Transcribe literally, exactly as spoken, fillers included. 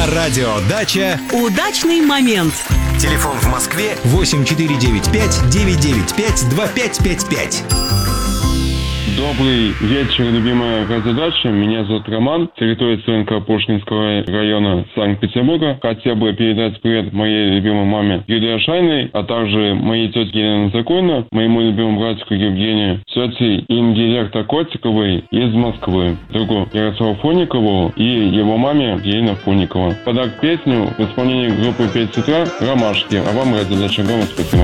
На радио «Дача» удачный момент. Телефон в Москве восемь четыре девять пять девять девять пять два пять пять пять. Добрый вечер, любимая радиодача. Меня зовут Роман, территория Ценка Пушкинского района Санкт-Петербурга. Хотел бы передать привет моей любимой маме Юлии Ашайной, а также моей тетке Елене Закону, моему любимому братику Евгению, тете Инге Лекта Котиковой из Москвы, другу Ярославу Фоникову и его маме Елене Фоникову. Подарок песню в исполнении группы пять утра «Ромашки». А вам радиодача. Огромное спасибо.